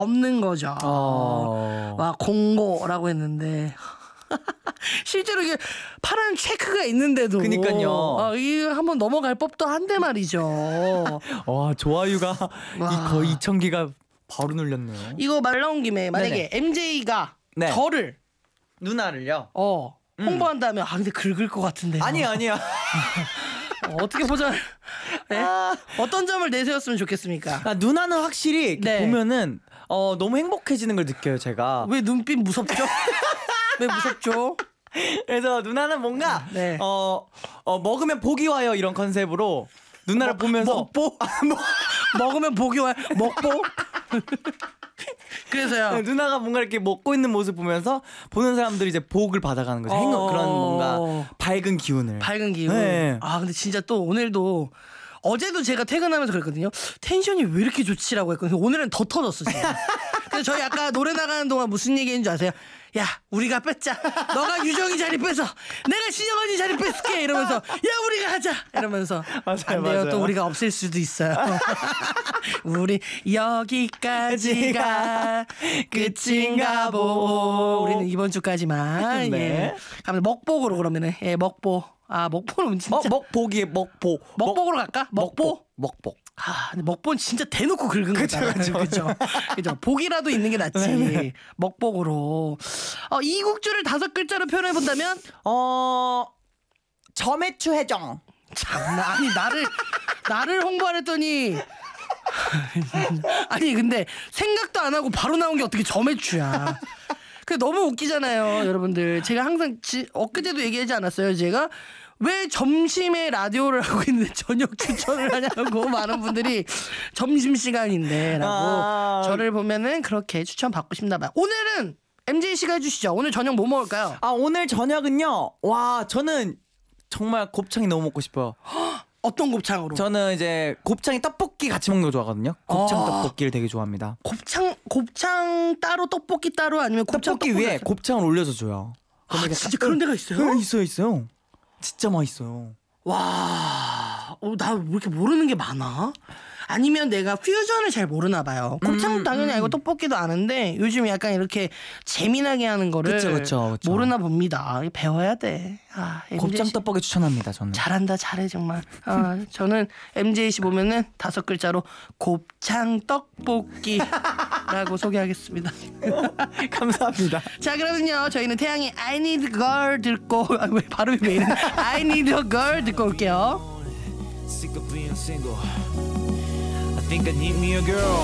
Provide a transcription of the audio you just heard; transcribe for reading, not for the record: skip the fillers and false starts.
없는 거죠. 와, 공고라고 했는데 실제로 이게 파란 체크가 있는데도 그니까요. 이거 한번 넘어갈 법도 한데 말이죠. 와, 좋아요가 거의 2,000개가 바로 눌렸네요. 이거 말 나온 김에 만약에 MJ가 네. 저를 누나를요? 홍보한다면 근데 긁을 것 같은데요. 아니야. 어떻게 보자. 네? 어떤 점을 내세웠으면 좋겠습니까? 누나는 확실히 이렇게 보면은 너무 행복해지는 걸 느껴요, 제가. 왜 눈빛 무섭죠? 왜 무섭죠? 그래서 누나는 뭔가 먹으면 복이 와요 이런 컨셉으로 누나를 보면서 먹보? 먹으면 복이 와요? 먹보? 그래서요. 네, 누나가 뭔가 이렇게 먹고 있는 모습 보면서 보는 사람들이 이제 복을 받아가는 거죠. 그런 뭔가 밝은 기운을. 밝은 기운. 네. 근데 진짜 또 오늘도 어제도 제가 퇴근하면서 그랬거든요. 텐션이 왜 이렇게 좋지라고 했거든요. 오늘은 더 터졌어 지금. 그래서 저희 아까 노래 나가는 동안 무슨 얘기했는 줄 아세요? 야, 우리가 뺏자. 너가 유정이 자리 뺏어. 내가 신영 언니 자리 뺏을게. 이러면서 야, 우리가 하자. 이러면서 안 돼요. 또 우리가 없앨 수도 있어요. 우리 여기까지가 끝인가 보. 우리는 이번 주까지만. 네. 예. 가면 먹복으로 그러면은 먹보. 먹보는 진짜. 먹복이에 먹보. 먹복으로 갈까? 먹보. 먹복. 근데 먹보는 진짜 대놓고 긁은 거잖아. 그죠. 복이라도 있는 게 낫지. 네네. 먹복으로. 이국주를 5글자로 표현해 본다면 점액추 해정. 참나. 아니 나를 홍보하랬더니 아니 근데 생각도 안 하고 바로 나온 게 어떻게 점액추야. 그 너무 웃기잖아요, 여러분들. 제가 항상 엊그제도 얘기하지 않았어요, 제가? 왜 점심에 라디오를 하고 있는데 저녁 추천을 하냐고 많은 분들이 점심시간인데 라고 저를 보면은 그렇게 추천받고 싶나 봐요. 오늘은 MJ씨가 해주시죠. 오늘 저녁 뭐 먹을까요? 오늘 저녁은요, 저는 정말 곱창이 너무 먹고 싶어요. 어떤 곱창으로? 저는 이제 곱창이 떡볶이 같이 먹는 거 좋아하거든요. 곱창 떡볶이를 되게 좋아합니다. 곱창 따로 떡볶이 따로 아니면 곱창 떡볶이 위에 곱창을 올려서 줘요. 진짜 그런 데가 있어요? 네, 있어요. 진짜 맛있어요. 와, 나 왜 이렇게 모르는 게 많아? 아니면 내가 퓨전을 잘 모르나 봐요. 곱창도 당연히 알고 떡볶이도 아는데 요즘 약간 이렇게 재미나게 하는 거를 그쵸. 모르나 봅니다. 배워야 돼. 곱창 떡볶이 추천합니다. 저는. 잘한다, 잘해 정말. 저는 MJ씨 보면은 5글자로 곱창 떡볶이라고 소개하겠습니다. 감사합니다. 자, 그러면요 저희는 태양의 I Need a Girl 듣고 왜 발음이 왜 이래? I Need a Girl 듣고 올게요. Sick of being single. I think I need me a girl.